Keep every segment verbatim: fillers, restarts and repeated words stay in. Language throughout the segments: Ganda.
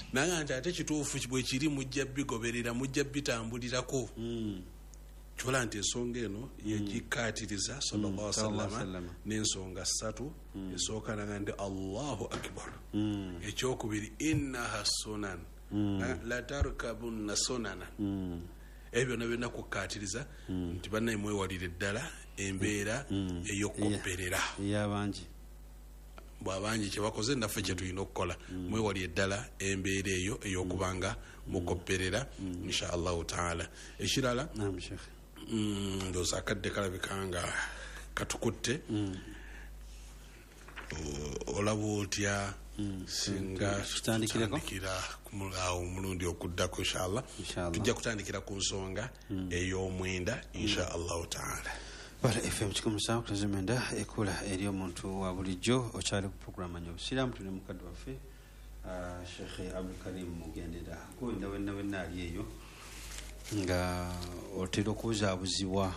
nanga ate kituufu bwe kiri mujja bigoberera mujja bitambulirako mm. Chola nti ensonga eno yagikkaatiriza sallallahu alaihi wasallam n'ensonga ssatu mm. esooka nanga ndi Allahu akbar mm. ekyokubiri innaha sunan mm. la tarkabunna sunana mm. ebyo nabyo nakukkaatiriza mm. nti bannaye mwewalire ddala embeera mm. ey'okukopperera y'abangi bw'abangi kye bakoze naffe kye tulina okukola mm. mwewali eddala embeera eyo ey'okubanga mm. mukopperera mm. insha allahu taala ekirala naam sheikh mm, ndooza akadde kalabikanga katukutte mm. olaba otya mm. singa tutandikira kumulaawo omulundi okuddako inshallah tujja kutandikira ku nsonga mm. ey'omwenda insha allahu taala. Bala F M chikumu sawa kutazimenda ekula eriyo muntu wa bulijjo okyali ku programu nyo Silamu tuli mukadde waffe uh, Sheikh Abdul Karim Mugendera ko ndawe nawe nali eyo nga otero kuzaabuzibwa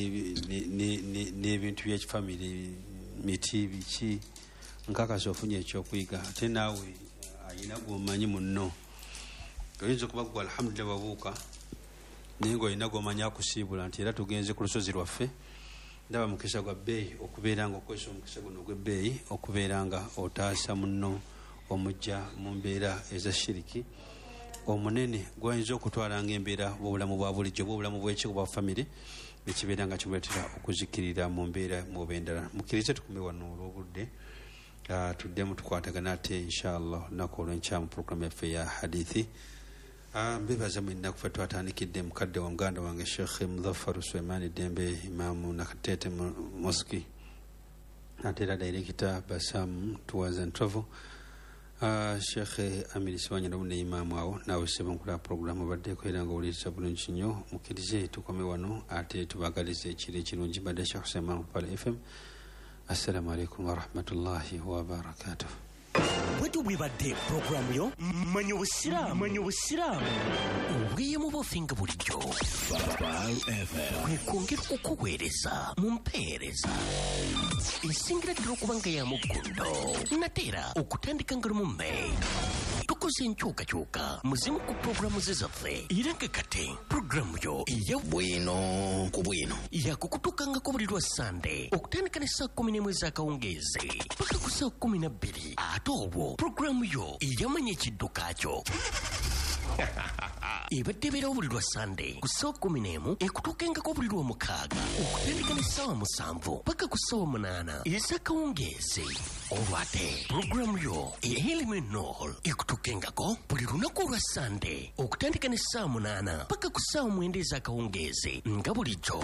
n'ebintu by'ekifamily miti biki nkakasa ofunye ekyokuyiga ate naawe ayina gwomanyi munno oyinza okuba gwe alhamdulillah wabuuka naye ng'olina gwomanyi akusiibula nti era tugenze ku lusozi lwaffe ndaba mukisa gwa bbeeyi okubeera nga okozesa omukisa guno ogw'ebbeeyi okubeera nga otaasa munno omujja mu mbeera eza shiriki omunene gwayinza okutwala ng'embeera bw'obulamu bwa bulijjo bw'obulamu bw'ekiko bwa famire nekibeera nga kimuleetera okuzikirira mu mbeera muba endala mukkirize tukume wano olw'obudde uh, tuddemu tukwatagana ate inshallah lunaku olw'enkya mu programu yaffe ya hadithi uh, mbebaza mwenna kufe twatandikidde mukadde wa muganda wange Sheikh Mudhaffaru Suleimani Dembe Imamu Nakatete Mosque ate era director Basam Tours and Travel Uh, Sheikh Amiri Siwanya ne imamu awo nawe sebo nkula programu badde kwera nga olisa bulungi nnyo mukkirize tukome wano ate tubagalize ekiro ekirungi badde Sheikh Suleimani Pala F M. Assalamu alaikum wa rahmatullahi wa barakatuh. Wetu wibadde programu yo manyo busiramu manyo busiramu ubiye mu bofinga bulijjo kwekongera okukuweereza mu mpeereza ensingira ddala okubanga ya muggundo natera okutandika nga lumu May tukoze enkyukakyuka muzimu ku programu ze zaffe era nga kate programu yo eya bwino ku bwino yakukutukangako buli lwa Sande okutandika ne saa kumi n'emu ez'akawungeezi paka ku saa kumi na bbiri ate obwo programu yo eyamanya ekidduka kyo ebadde beerawo buli lwa Sande ku ssaawa kumi n'emu ekutuukengako buli lwa mukaaga okutandika ne ssaawa musanvu paka ku ssaawa munaana ez'akawungeezi olwo ate programu yo eya Nool ekutuukengako buli lunaku olwa Sande okutandika ne ssaawa munaana paka ku ssaawa mwenda ez'akawungeezi nga bulijjo.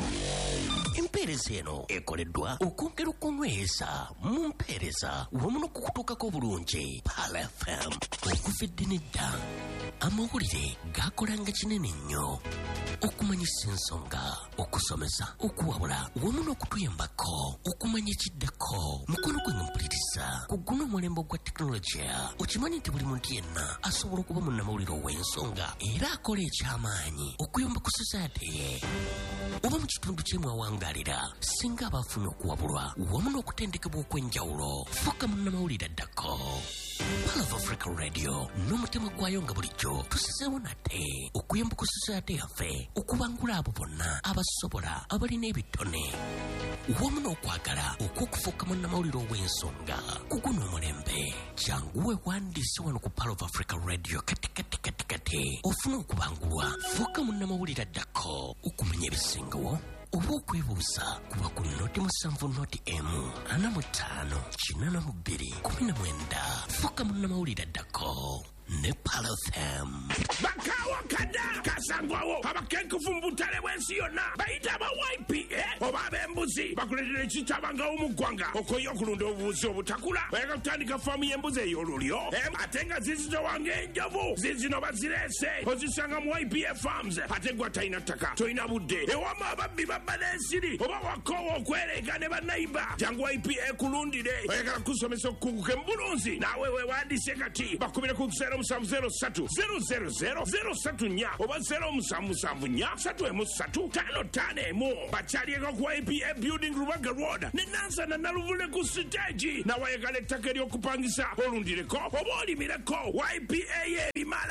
Empeereza eno ekoleddwa okwongera okunyweza mu mpeereza wamu n'okukutuukako bulungi Pala F M okuva edda n'edda amawulire gakolanga kinene nnyo okumanyisa ensonga okusomesa okuwabula wamu n'okutuyambako okumanya ekiddako mukono gwe nga mpuliriza ku guno omulembe gwa tekinologiya okimanyi nti buli muntu yenna asobola okuba munnamawulire ow'ensonga era akola eky'amaanyi okuyamba ku society ye oba mu kitundu kyemwawangaalira singa abafunye okuwabulwa wamu n'okutendekebwa okw'enjawulo fuka munnamawulire addako. Pala of Africa Radio n'omutima gwayo nga bulijjo tusizeewo nate okuyamba ku society yaffe okubangula abo bonna abasobola abalina ebitone wamu n'okwagala okw'okufuuka munnamawulire ow'ensonga ku guno omulembe janguwe wandiise wano ku Pala of Africa Radio kati kati kati kati ofuna okubangulwa fuuka munnamawulire addako okumanya ebisingawo oba okwebuuza kuba ku noti musanvu noti emu ana mu ttaano kinaana mu bbiri kumi na mwenda fuuka munnamawulire addako ne Pala F M. Bakawa kada kasangwawo abakenkufu mbutale bwensi yonna bayita aba Y P A oba ab'embuzi bakuletera ekitabangawo mu ggwanga okoye okulunda obubuzi obutakula bayaga kutandika faamu y'embuzi ey'olulyo ate nga zizito wange enjovu zizino bazireese ozisanga mu Y P A Farms ate gwa talina ttaka tolina budde ewama ababbi babba n'ensiri oba wakoowa okwereega ne bannayiba jangu Y P A kulundire oyagala kusomesa okukunguka embulunzi naawe weewandiise kati bakubire ku zero musanvu zero ssatu zero zero zero zero ssatu nnya oba zero musanvu musanvu nnya ssatu emu ssatu ttaano ttaano emu bakyalieko ku Y P A Building Rubaga Road ne Nansana Naluvule ku siteegi nawayagala ettaka ery'okupangisa olundireko oba olimireko Y P A y'ebima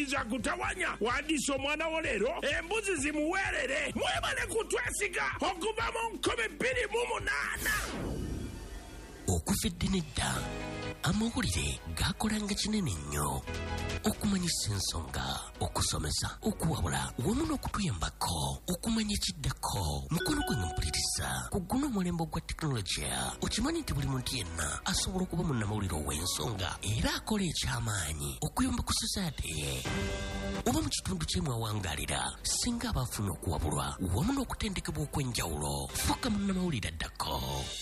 okuyinza kutawanya wandiisa omwana wo leero embuzi zimuweerere mwebale kutwesiga okuva mu nkumi bbiri mu munaana okuva eddene dda amawulire gakolanga kinene nnyo okumanyisa ensonga okusomesa okuwabula wamu n'okutuyambako okumanya ekiddako mukono gwe nga mpuliriza ku guno omulembe gwa tekinologiya okimanyi nti buli muntu yenna asobola okuba munnamawulire ow'ensonga era akola eky'amaanyi okuyamba ku sosayate ye oba mu kitundu kyemwawangalira singa abaafuna okuwabulwa wamu n'okutendekebwa okw'enjawulo fuuka munnamawulire addako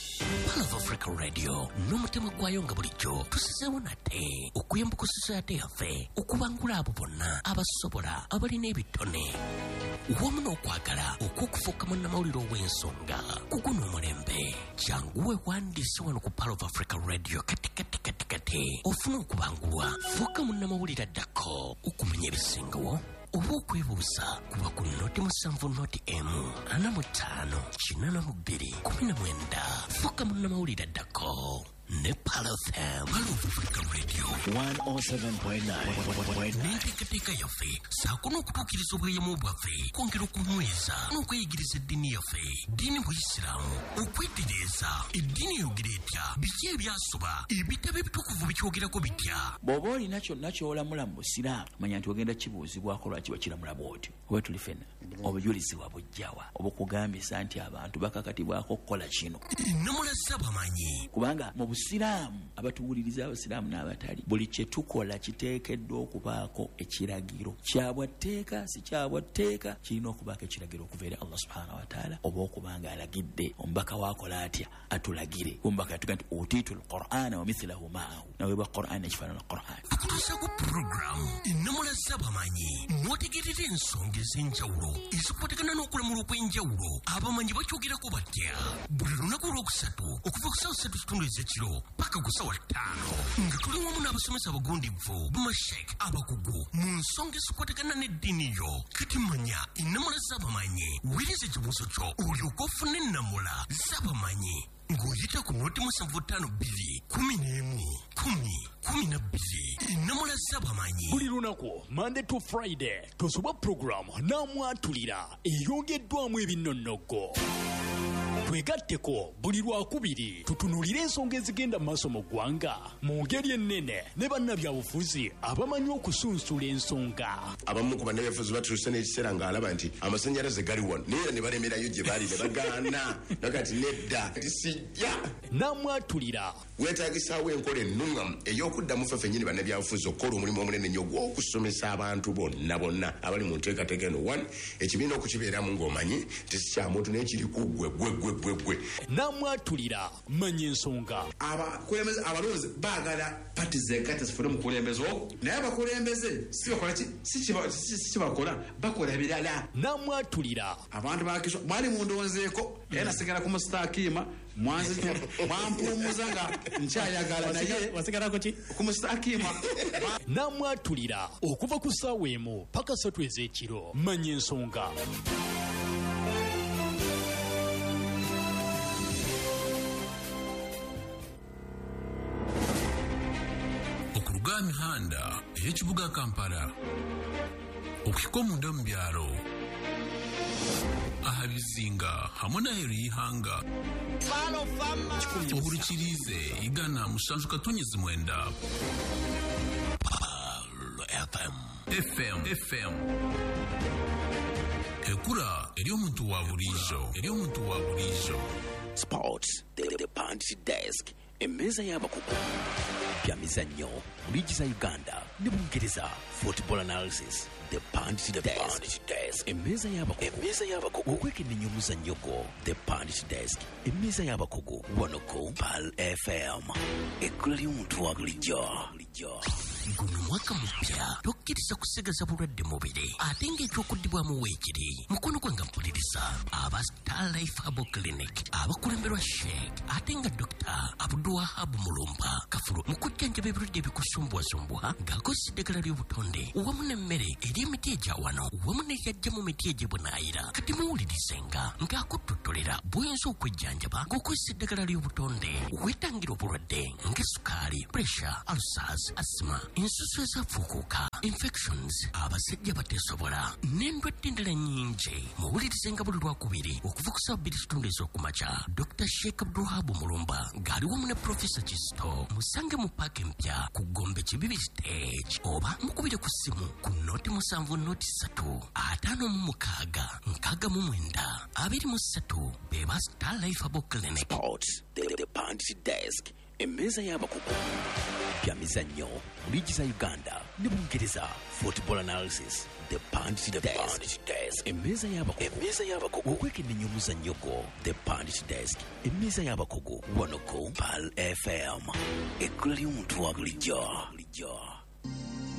Pal of Africa Radio n'omutima gwayo nga bulijjo tusizeewo nate okuyamba ku sosayate yaffe okubangula abo bonna abasobola abalina ebitone wamu n'okwagala okw'okufuuka munnamawulire ow'ensonga ku guno omulembe kyanguwe wandiise wano ku Pal of Africa Radio kati kati kati kati ofuna okubangulwa fuuka munnamawulire addako okumanya ebisingawo oba okwebuuza kuba ku noti musanvu noti emu ana mu ttaano kinaana mu bbiri kumi na mwenda fuuka munnamawulire addako ne Pal F M Pal of Africa Radio one oh seven point nine n'enteekateeka yaffe saako n'okutuukiriza obweyamo bwaffe kwongera okunyweza n'okweyigiriza eddiini yaffe ddiini buisiraamu okwetereeza eddiini eyogera etya biki ebyasoba ebitabo ebitukuvu bikyogerako bitya bw'oba olina kyonna ky'olamula mu busiraamu manya nti ogenda kibuuzibwako lwaki wakiramula bw'otyo oba tuli ffenna obujulizi bwabujjawa obukugambisa nti abantu bakakatibwako okukola kino nnamulaza bamanyi kubanga mu busiraamu abatuwuliriza abasiraamu n'abatali buli kye tukola kiteekeddwa okubaako ekiragiro kyabwatteeka si kyabwatteeka kirina okubaako ekiragiro okuva eri Allah subhanahu wa taala oba okubanga alagidde omubaka waakola atya atulagire omubaka yatuga nti utiitu alqur'ana wa mithlahu maahu naweebwa qur'an ekifaanana qur'an tukutuusa ku puroguramu ennamulaza bamanyi n'otegerera ensonga ez'enjawulo ezikwatagana n'okulamula okw'enjawulo abamanyi bakyogerako batya buli lunaku olwokusatu okuva ku ssaawa ssatu kitundu ez'ekiro paka ku ssaawa ttaano nga tuli wamu n'abasomesa abagundivu bamashek abakugu mu nsonga ezikwatagana n'eddiini yo kati manya ennamula z'abamanyi wiriza ekibuuzo kyo olyoka ofune ennamula z'abamanyi ng'oyita ku noti musanvu ttaano bbiri kumi n'emu kumi kumi na bbiri ennamula z'abamanyi buli lunaku Monday to Friday tosoba puroguramu n'amwatulira eyongeddwamu ebinnonogo twegatteko buli lwakubiri tutunulire ensonga ezigenda mu maaso mu ggwanga mu ngeri ennene ne bannabyabufuzi abamanyi okusunsula ensonga abamu ku bannabyabufuzi batuuse n'ekiseera ng'alaba nti amasannyalaze gali wano naye ne balemerayo gye bali ne bagaana nakati nedda tisijja n'amwatulira weetaagisaawo enkola ennungamu ey'okuddamu ffe ffennyini bannabyabufuzi okukola omulimu omunene nnyo gw'okusomesa abantu bonna bonna abali mu nteekateeka eno one ekibiina okukibeeramu ng'omanyi nti si kya muntu naye kiriku ggwe ggwe ggwe ggwe ggwe n'amwatulira manya ensonga abakulembeze abalonzi baagala pati zenkati zifune mu kulembeze okwo naye abakulembeze si bakola ki si kibakola bakola birala n'amwatulira abantu bakiswa mwali mundonzeeko era nasigala ku musitakiima mwanzi mwampumuza nga nkyayagala naye wasigarako ki ku musitakiima n'amwatulira okuva ku ssaawa emu paka ssatu ez'ekiro manya ensonga okuruga mihanda ey'ekibuga Kampala okuhika omunda mu byalo aha bizinga hamwe n'aheru y'ihanga ohurikirize igana musanju katonyezi mwenda F M F M F M ekura eri omuntu wa bulijo eri omuntu wa bulijo Sports the, the Punch Desk emmeeza y'abakugu bya mizannyo ligi za Uganda ne Bungereza football analysis the Punch Desk emmeeza y'abakugu emmeeza y'abakugu okwekennenya omuzannyo gwo the Punch Desk emmeeza y'abakugu wano ku Pal F M ekkula ly'omuntu wa bulijjo guno mwaka mupya tokkiriza kusigaza bulwadde mubiri ate ng'ekyokuddibwamu weekiri mukono gwe nga mpuliriza aba Star Life Herbal Clinic abakulemberwa Sheikh ate nga Dr. Abdulwahab Mulumba Kafulu mu kujjanjaba ebirwadde ebikusumbwasumbwa ng'akozesa eddagala ly'obutonde wamu n'emmere ery'emiti egya wano wamu n'eyajja mu miti egy'ebunaayira kati muwulirizenga ng'akuttotolera bw'oyinza okwejjanjaba ng'okozesa eddagala ly'obutonde weetangira obulwadde ng'essukaali, pressure, ulcers, asthma ensusu ezafuukuuka, infections, abasajja bateesobola n'endwadde endala nnyingi. Muwulirizenga buli lwakubiri okuva ku ssaawa bbiri kitundu ez'okumakya. Dr Sheikh Abdulwahab Mulumba ng'ali wamu ne Professor Kisto. Musange mu paaka empya ku Gombe Kibibiri stage oba mukubire ku ssimu ku noti musanvu noti ssatu ataano mu mukaaga nkaaga mu mwenda abiri mu ssatu beba Star Life Abo Clinic. Sports, the, the Pandit Desk, emmeeza y'abakugu bya mizannyo mu liigi za Uganda ne Bungereza. Football analysis, the Pandit Desk, emmeeza y'abakugu okwekenneenya omuzannyo gwo. The Pandit Desk, emmeeza y'abakugu wano ku Pal F M, ekkula ly'omuntu wa bulijjo.